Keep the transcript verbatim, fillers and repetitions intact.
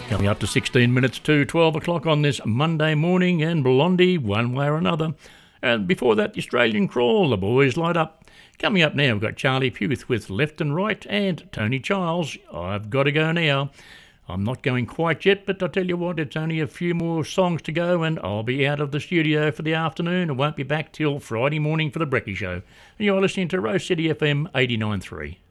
Coming up to sixteen minutes to twelve o'clock on this Monday morning, and Blondie, one way or another. And before that, the Australian Crawl, the boys light up. Coming up now, we've got Charlie Puth with Left and Right, and Tony Childs, I've Got to Go Now. I'm not going quite yet, but I'll tell you what, it's only a few more songs to go, and I'll be out of the studio for the afternoon and won't be back till Friday morning for the Brekkie Show. And you're listening to Rose City F M eighty-nine point three.